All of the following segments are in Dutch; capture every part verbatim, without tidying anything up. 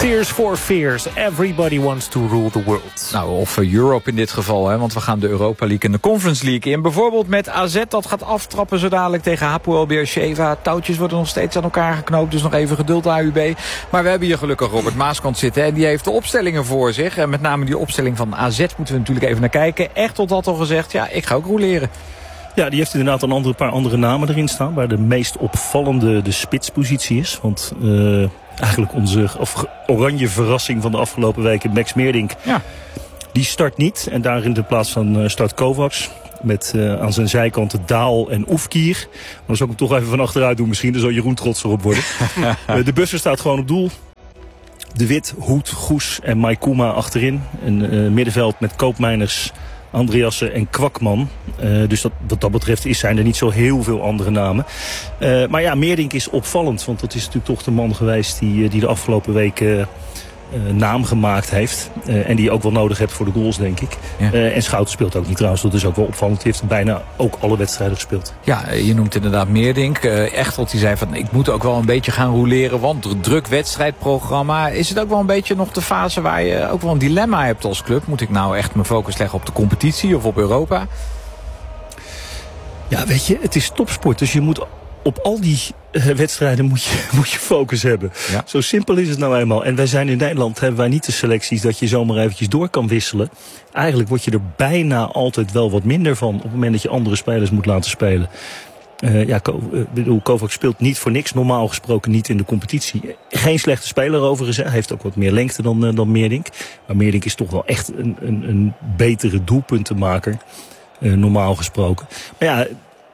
Tears for Fears. Everybody wants to rule the world. Nou, of Europe in dit geval, hè, want we gaan de Europa League en de Conference League in. Bijvoorbeeld met A Z, dat gaat aftrappen zo dadelijk tegen Hapoel Beersheva. Touwtjes worden nog steeds aan elkaar geknoopt, dus nog even geduld A U B. Maar we hebben hier gelukkig Robert Maaskant zitten en die heeft de opstellingen voor zich. En met name die opstelling van A Z moeten we natuurlijk even naar kijken. Echt tot dat al gezegd, ja, ik ga ook roleren. Ja, die heeft inderdaad een andere, paar andere namen erin staan. Waar de meest opvallende de spitspositie is. Want uh, eigenlijk onze of, oranje verrassing van de afgelopen weken, Max Meerdink, ja. die start niet. En daar in de plaats van uh, start Kovacs. Met uh, aan zijn zijkanten Daal en Oefkier. Maar dan zou ik hem toch even van achteruit doen misschien. Dan zal Jeroen trots erop worden. uh, de Busser staat gewoon op doel. De Wit, Hoed, Goes en Maikuma achterin. Een uh, middenveld met Koopmeiners, Andreassen en Kwakman. Uh, dus dat, wat dat betreft is, zijn er niet zo heel veel andere namen. Uh, maar ja, Meerdink is opvallend. Want dat is natuurlijk toch de man geweest die, die de afgelopen weken uh, naam gemaakt heeft. Uh, en die je ook wel nodig hebt voor de goals, denk ik. Ja. Uh, en Schouten speelt ook niet trouwens. Dat is ook wel opvallend. Die heeft bijna ook alle wedstrijden gespeeld. Ja, je noemt inderdaad Meerdink. Uh, Echtelt die zei van, ik moet ook wel een beetje gaan roleren. Want druk wedstrijdprogramma. Is het ook wel een beetje nog de fase waar je ook wel een dilemma hebt als club? Moet ik nou echt mijn focus leggen op de competitie of op Europa? Ja, weet je, het is topsport. Dus je moet op al die uh, wedstrijden moet je, moet je focus hebben. Ja. Zo simpel is het nou eenmaal. En wij zijn in Nederland, hebben wij niet de selecties dat je zomaar eventjes door kan wisselen. Eigenlijk word je er bijna altijd wel wat minder van op het moment dat je andere spelers moet laten spelen. Uh, ja, Ko, uh, bedoel, Kovac speelt niet voor niks, normaal gesproken niet in de competitie. Geen slechte speler overigens, hij heeft ook wat meer lengte dan, uh, dan Meerdink. Maar Meerdink is toch wel echt een, een, een betere doelpuntenmaker, uh, normaal gesproken. Maar ja,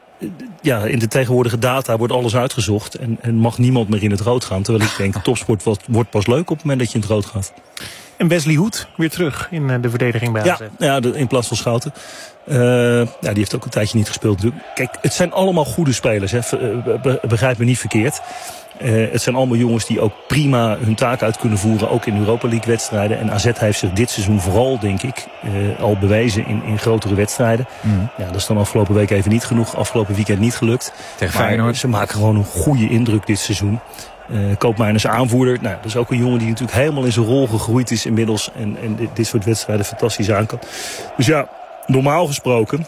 ja, in de tegenwoordige data wordt alles uitgezocht en, en mag niemand meer in het rood gaan. Terwijl ik denk, topsport wordt, wordt pas leuk op het moment dat je in het rood gaat. En Wesley Hoed weer terug in de verdediging bij A Z. Ja, ja de, in plaats van Schouten. Uh, ja, die heeft ook een tijdje niet gespeeld. Kijk, het zijn allemaal goede spelers. Hè. Be, begrijp me niet verkeerd. Uh, het zijn allemaal jongens die ook prima hun taak uit kunnen voeren. Ook in Europa League wedstrijden. En A Z heeft zich dit seizoen vooral, denk ik, uh, al bewezen in, in grotere wedstrijden. Mm. Ja, dat is dan afgelopen week even niet genoeg. Afgelopen weekend niet gelukt. Tegen maar Feyenoord. Ze maken gewoon een goede indruk dit seizoen. Uh, Koopmeiners aanvoerder. Nou, dat is ook een jongen die natuurlijk helemaal in zijn rol gegroeid is inmiddels. En, en dit, dit soort wedstrijden fantastisch aan kan. Dus ja, normaal gesproken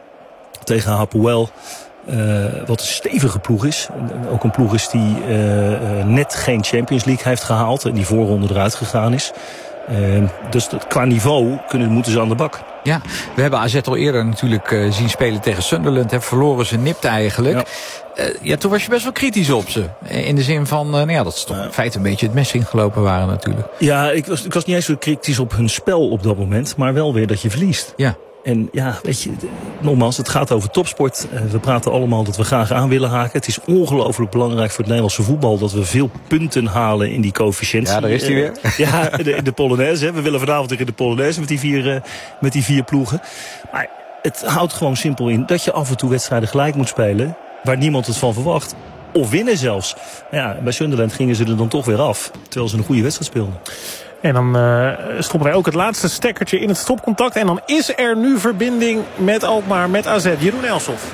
tegen Hapoel, uh, wat een stevige ploeg is. Ook een ploeg is die uh, uh, net geen Champions League heeft gehaald. En die voorronde eruit gegaan is. Uh, dus dat, qua niveau kunnen, moeten ze aan de bak. Ja, we hebben A Z al eerder natuurlijk uh, zien spelen tegen Sunderland. Hè, verloren ze nipt eigenlijk. Ja. Uh, ja, toen was je best wel kritisch op ze. In de zin van, uh, nou ja, dat ze toch in feite een beetje het mes ingelopen waren natuurlijk. Ja, ik was, ik was niet eens zo kritisch op hun spel op dat moment. Maar wel weer dat je verliest. Ja. En ja, weet je, nogmaals, het gaat over topsport. We praten allemaal dat we graag aan willen haken. Het is ongelooflijk belangrijk voor het Nederlandse voetbal dat we veel punten halen in die coëfficiëntie. Ja, daar is hij weer. Ja, de, de Polonaise. Hè. We willen vanavond tegen de Polonaise met die vier, met die vier ploegen. Maar het houdt gewoon simpel in dat je af en toe wedstrijden gelijk moet spelen waar niemand het van verwacht. Of winnen zelfs. Ja, bij Sunderland gingen ze er dan toch weer af, terwijl ze een goede wedstrijd speelden. En dan uh, stoppen wij ook het laatste stekkertje in het stopcontact. En dan is er nu verbinding met Alkmaar, met A Z. Jeroen Elshoff.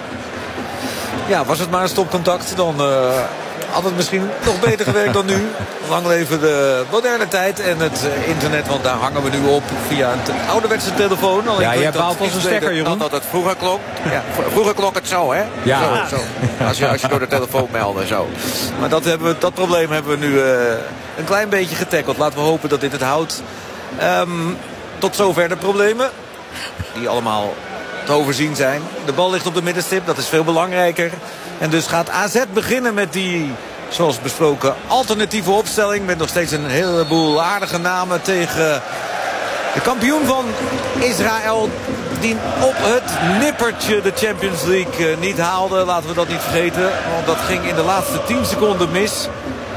Ja, was het maar een stopcontact, dan uh, had het misschien nog beter gewerkt dan nu. Lang leven de moderne tijd en het uh, internet, want daar hangen we nu op via een ouderwetse telefoon. Al ja, jij baalt als een stekker, Jeroen. Dat het vroeger klonk. Ja, vroeger klonk het zo, hè? Ja. Zo, zo. Als, je, als je door de telefoon meldde, zo. Maar dat, hebben we, dat probleem hebben we nu uh, een klein beetje getackeld. Laten we hopen dat dit het houdt. Um, tot zover de problemen. Die allemaal te overzien zijn. De bal ligt op de middenstip, dat is veel belangrijker. En dus gaat A Z beginnen met die, zoals besproken, alternatieve opstelling. Met nog steeds een heleboel aardige namen tegen de kampioen van Israël. Die op het nippertje de Champions League niet haalde. Laten we dat niet vergeten. Want dat ging in de laatste tien seconden mis.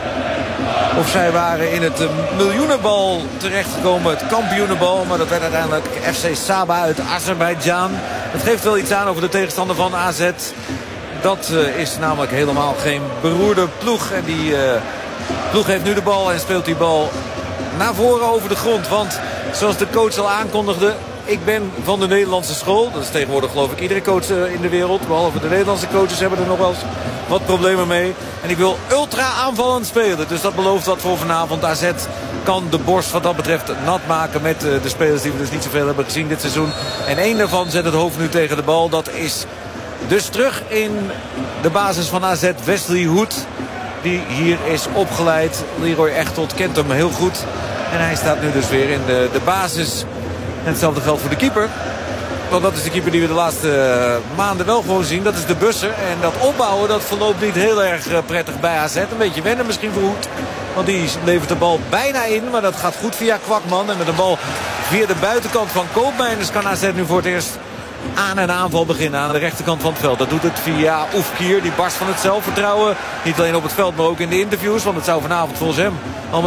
Of zij waren in het miljoenenbal terechtgekomen, het kampioenenbal. Maar dat werd uiteindelijk F C Saba uit Azerbeidzjan. Het geeft wel iets aan over de tegenstander van A Z. Dat uh, is namelijk helemaal geen beroerde ploeg. En die uh, ploeg heeft nu de bal en speelt die bal naar voren over de grond. Want zoals de coach al aankondigde, ik ben van de Nederlandse school. Dat is tegenwoordig geloof ik iedere coach uh, in de wereld. Behalve de Nederlandse coaches hebben er nog wel eens wat problemen mee. En ik wil ultra aanvallend spelen. Dus dat belooft wat voor vanavond. A Z kan de borst wat dat betreft nat maken met de spelers die we dus niet zoveel hebben gezien dit seizoen. En één daarvan zet het hoofd nu tegen de bal. Dat is dus terug in de basis van A Z, Wesley Hoed. Die hier is opgeleid. Leroy Echtold kent hem heel goed. En hij staat nu dus weer in de, de basis. En hetzelfde geldt voor de keeper. Want dat is de keeper die we de laatste maanden wel gewoon zien. Dat is de Busser. En dat opbouwen dat verloopt niet heel erg prettig bij A Z. Een beetje wennen misschien voor Hoed. Want die levert de bal bijna in. Maar dat gaat goed via Kwakman. En met de bal via de buitenkant van Koopmeiners kan A Z nu voor het eerst aan een aanval beginnen aan de rechterkant van het veld. Dat doet het via Oefkier. Die barst van het zelfvertrouwen. Niet alleen op het veld, maar ook in de interviews. Want het zou vanavond volgens hem allemaal